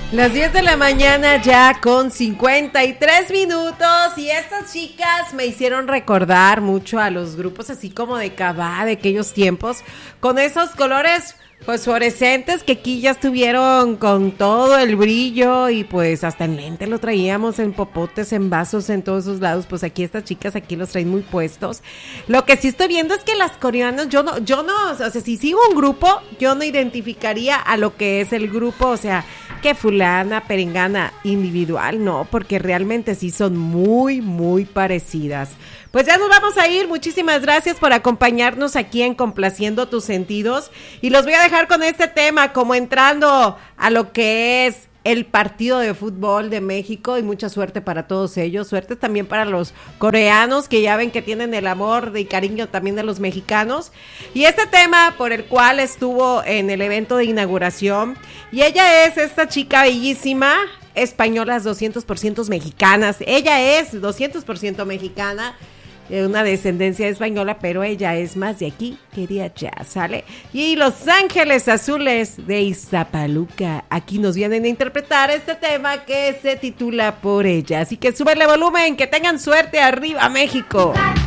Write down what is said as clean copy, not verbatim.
Las 10 de la mañana ya con 53 minutos y estas chicas me hicieron recordar mucho a los grupos así como de Cabá de aquellos tiempos, con esos colores fosforescentes que aquí ya estuvieron con todo el brillo y pues hasta en lente lo traíamos, en popotes, en vasos, en todos esos lados. Pues aquí estas chicas aquí los traen muy puestos. Lo que sí estoy viendo es que las coreanas, yo no, o sea, si sigo un grupo, yo no identificaría a lo que es el grupo, o sea, que fulana, perengana, individual, no, porque realmente sí son muy, muy parecidas. Pues ya nos vamos a ir, muchísimas gracias por acompañarnos aquí en Complaciendo Tus Sentidos y los voy a dejar con este tema, como entrando a lo que es el partido de fútbol de México y mucha suerte para todos ellos, suerte también para los coreanos que ya ven que tienen el amor y cariño también de los mexicanos y este tema por el cual estuvo en el evento de inauguración y ella es esta chica bellísima, españolas 200% mexicanas, ella es 200% mexicana, una descendencia española, pero ella es más de aquí que de allá, ¿sale? Y Los Ángeles Azules de Iztapaluca, aquí nos vienen a interpretar este tema que se titula Por Ella, así que súbele volumen, que tengan suerte, arriba México.